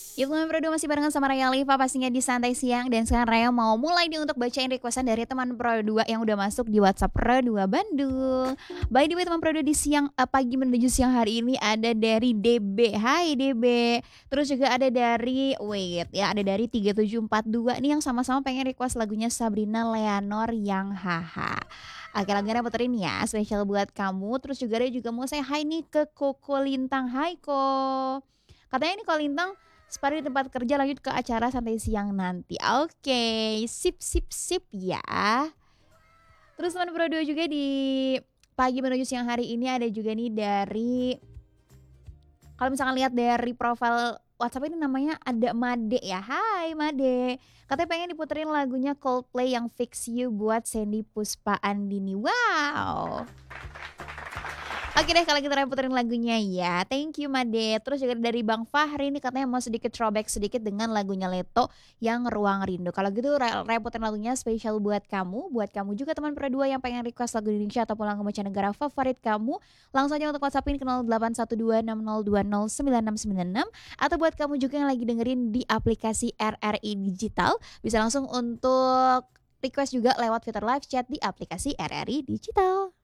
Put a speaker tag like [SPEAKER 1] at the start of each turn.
[SPEAKER 1] Yuk berdua masih barengan sama Raya Liva pastinya di Santai Siang. Dan sekarang Raya mau mulai nih untuk bacain requestan dari teman Pro 2 yang udah masuk di WhatsApp Pro 2 Bandung. By the way teman Pro 2 di pagi menuju siang hari ini ada dari DB. Hai DB. Terus juga ada dari ada dari 3742 nih yang sama-sama pengen request lagunya Sabrina Leonor yang haha. Oke lagunya puterin ya spesial buat kamu. Terus juga ada juga mau saya hai nih ke Koko Lintang. Hai Ko. Katanya ini Ko Lintang separuh di tempat kerja lanjut ke acara santai siang nanti. Oke, sip sip sip ya. Terus teman Bro 2 juga di pagi menuju siang hari ini ada juga nih dari kalau misalkan lihat dari profil WhatsApp ini namanya ada Made ya. Hai Made. Katanya pengen diputerin lagunya Coldplay yang Fix You buat Sandy Puspa Andini. Wow. Oke deh kalau kita puterin lagunya ya. Thank you Made. Terus juga dari Bang Fahri ini katanya mau sedikit throwback sedikit dengan lagunya Leto yang Ruang Rindu. Kalau gitu puterin lagunya spesial buat kamu juga teman Pro 2 yang pengen request lagu Indonesia ataupun lagu mancanegara favorit kamu. Langsung aja untuk WhatsAppin ke 081260209696 atau buat kamu juga yang lagi dengerin di aplikasi RRI Digital bisa langsung untuk request juga lewat fitur live chat di aplikasi RRI Digital.